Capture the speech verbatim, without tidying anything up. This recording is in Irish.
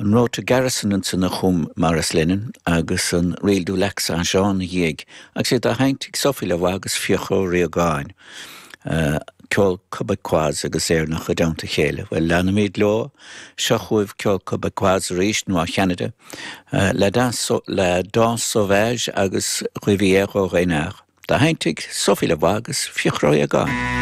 an róta garrison an sanna chum Maris Lennon agus an réildú lex an Jean dhéag ag sé a haintig sofi le agus fiocho riagáin. Uh, ceol cubacquás agus éir nach a damta chéile. Well, lena méid lá, seachuibh ceol cubacquás rééis nó a Canada, uh, le dá so, sauvage agus chuibhí éir ó réinár. Da haintig sofi le agus fiocho riagáin.